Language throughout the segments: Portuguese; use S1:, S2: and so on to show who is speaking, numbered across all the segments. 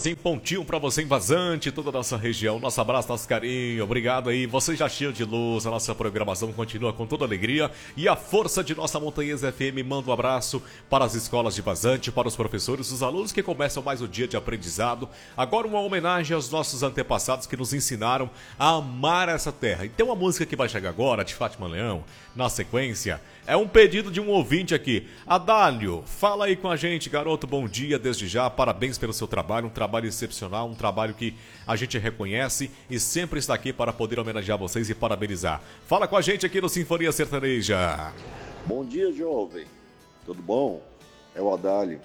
S1: em pontinho pra você em Vazante, toda a nossa região. Nosso abraço, nosso carinho, obrigado aí. Você já cheio de luz, a nossa programação continua com toda alegria. E a força de nossa Montanhesa FM manda um abraço para as escolas de Vazante, para os professores, os alunos que começam mais o dia de aprendizado. Agora uma homenagem aos nossos antepassados que nos ensinaram a amar essa terra. E tem uma música que vai chegar agora, de Fátima Leão, na sequência. É um pedido de um ouvinte aqui. Adálio, fala aí com a gente, garoto, bom dia desde já, parabéns pelo seu trabalho, um trabalho excepcional, um trabalho que a gente reconhece e sempre está aqui para poder homenagear vocês e parabenizar. Fala com a gente aqui no Sinfonia Sertaneja.
S2: Bom dia, jovem. Tudo bom? É o Adálio.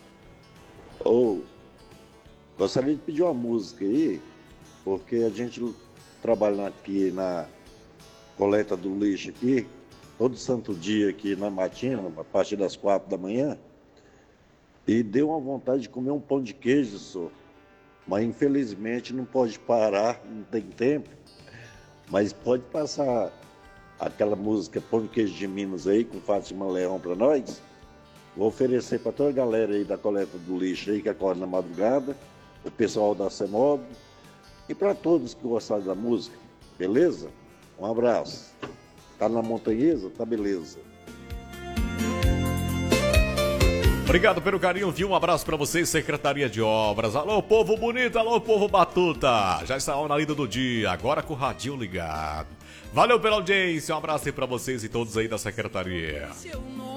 S2: Gostaria de pedir uma música aí, porque a gente trabalha aqui na coleta do lixo aqui, todo santo dia aqui na matina, a partir das 4 da manhã, e deu uma vontade de comer um pão de queijo, só. Mas infelizmente não pode parar, não tem tempo, mas pode passar aquela música Pão de Queijo de Minas aí, com Fátima Leão para nós. Vou oferecer para toda a galera aí da coleta do lixo aí, que acorda na madrugada, o pessoal da CEMOB, e para todos que gostaram da música, beleza? Um abraço. Tá na Montanhesa? Tá beleza.
S1: Obrigado pelo carinho, viu? Um abraço pra vocês, Secretaria de Obras. Alô, povo bonito, alô, povo batuta. Já está na lida do dia, agora com o radinho ligado. Valeu pela audiência, um abraço aí pra vocês e todos aí da Secretaria.